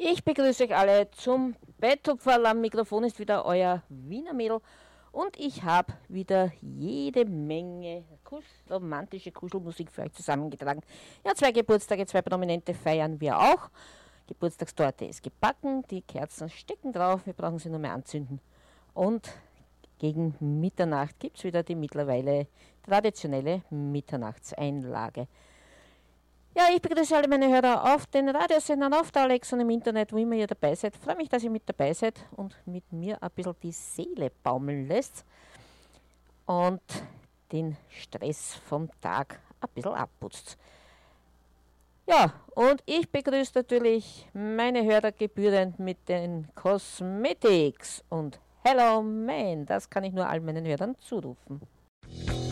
Ich begrüße euch alle zum Betthupferl. Am Mikrofon ist wieder euer Wiener Mädel und ich habe wieder jede Menge romantische Kuschelmusik für euch zusammengetragen. Ja, 2 Geburtstage, 2 Prominente feiern wir auch. Geburtstagstorte ist gebacken, die Kerzen stecken drauf, wir brauchen sie nur mehr anzünden. Und gegen Mitternacht gibt es wieder die mittlerweile traditionelle Mitternachtseinlage. Ja, ich begrüße alle meine Hörer auf den Radiosendern, auf der Alexa und im Internet, wo immer ihr dabei seid. Freue mich, dass ihr mit dabei seid und mit mir ein bisschen die Seele baumeln lässt und den Stress vom Tag ein bisschen abputzt. Ja, und ich begrüße natürlich meine Hörer gebührend mit den Cosmetics und Hello Man, das kann ich nur all meinen Hörern zurufen.